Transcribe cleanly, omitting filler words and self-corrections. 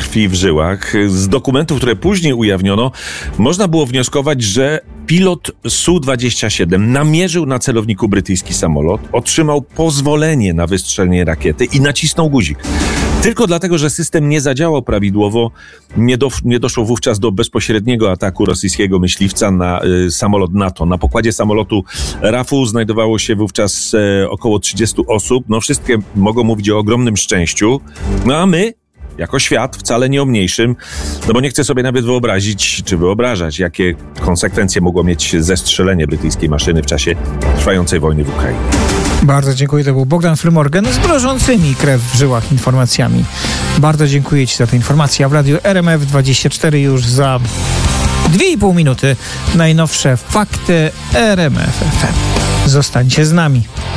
krwi w żyłach. Z dokumentów, które później ujawniono, można było wnioskować, że pilot Su-27 namierzył na celowniku brytyjski samolot, otrzymał pozwolenie na wystrzelenie rakiety i nacisnął guzik. Tylko dlatego, że system nie zadziałał prawidłowo, nie doszło wówczas do bezpośredniego ataku rosyjskiego myśliwca na samolot NATO. Na pokładzie samolotu RAF-u znajdowało się wówczas około 30 osób. No wszystkie mogą mówić o ogromnym szczęściu. No a my, jako świat, wcale nie o mniejszym, no bo nie chcę sobie nawet wyobrazić, czy wyobrażać, jakie konsekwencje mogło mieć zestrzelenie brytyjskiej maszyny w czasie trwającej wojny w Ukrainie. Bardzo dziękuję. To był Bogdan Frymorgan z mrożącymi krew w żyłach informacjami. Bardzo dziękuję Ci za tę informację. A w Radiu RMF24 już za 2,5 minuty najnowsze fakty RMF FM. Zostańcie z nami.